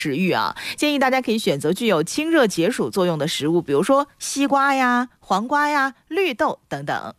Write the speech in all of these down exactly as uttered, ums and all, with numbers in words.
食欲啊，建议大家可以选择具有清热解暑作用的食物，比如说西瓜呀、黄瓜呀、绿豆等等。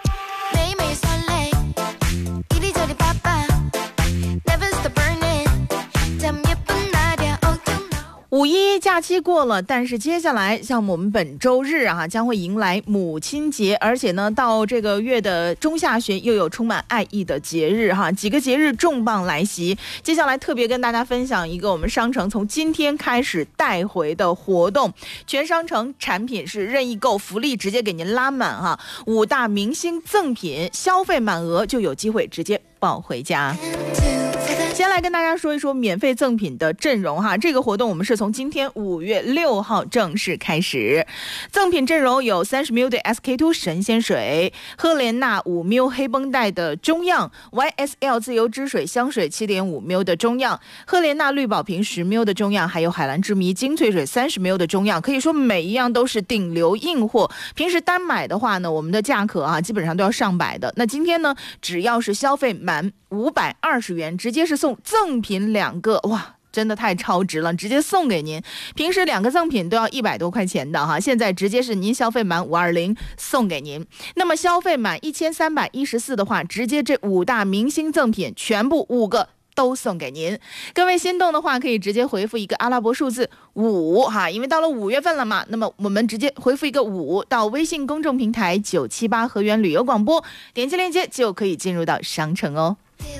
五一假期过了，但是接下来像我们本周日啊，将会迎来母亲节，而且呢，到这个月的中下旬又有充满爱意的节日哈，几个节日重磅来袭。接下来特别跟大家分享一个我们商城从今天开始带回的活动，全商城产品是任意购，福利直接给您拉满哈，五大明星赠品，消费满额就有机会直接抱回家。先来跟大家说一说免费赠品的阵容哈，这个活动我们是从今天五月六号正式开始。赠品阵容有三十 毫升的 S K 二 神仙水，赫莲娜五毫升黑绷带的中样， Y S L 自由之水香水 七点五毫升的中样，赫莲娜绿宝瓶十毫升的中样，还有海蓝之谜精粹水三十毫升的中样，可以说每一样都是顶流硬货。平时单买的话呢，我们的价格啊基本上都要上百的，那今天呢，只要是消费满五百二十元，直接是送赠品两个，哇，真的太超值了，直接送给您。平时两个赠品都要一百多块钱的哈，现在直接是您消费满五二零送给您。那么消费满一千三百一十四的话，直接这五大明星赠品全部五个都送给您。各位心动的话，可以直接回复一个阿拉伯数字五哈，因为到了五月份了嘛，那么我们直接回复一个五到微信公众平台九七八河源旅游广播，点击链接就可以进入到商城哦。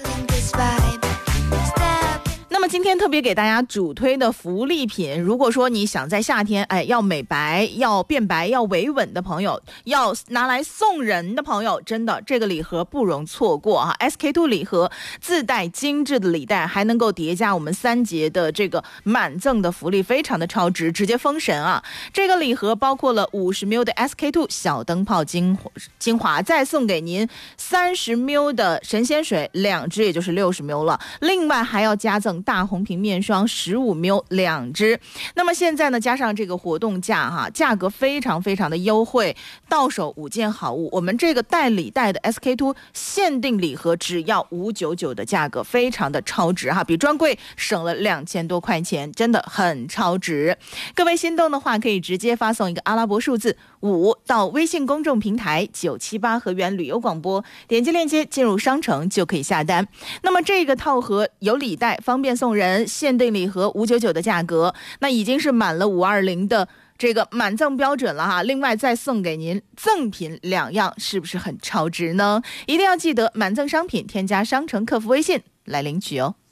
那么今天特别给大家主推的福利品，如果说你想在夏天哎要美白、要变白、要维稳的朋友，要拿来送人的朋友，真的这个礼盒不容错过哈。S K 二 礼盒自带精致的礼袋，还能够叠加我们三节的这个满赠的福利，非常的超值，直接封神啊！这个礼盒包括了五十 毫升的 S K 二 小灯泡精精华，再送给您三十毫升的神仙水两支，也就是六十毫升了。另外还要加赠大红瓶面霜十五毫升两支。那么现在呢，加上这个活动价哈，价格非常非常的优惠，到手五件好物。我们这个带礼袋的 S K 二 限定礼盒只要五百九十九的价格，非常的超值哈，比专柜省了两千多块钱，真的很超值。各位心动的话，可以直接发送一个阿拉伯数字五到微信公众平台九七八河源旅游广播，点击链接进入商城就可以下单。那么这个套盒有礼袋，方便送人，限定礼盒五百九十九的价格，那已经是满了五二零的这个满赠标准了哈。另外再送给您赠品两样，是不是很超值呢？一定要记得满赠商品添加商城客服微信来领取哦。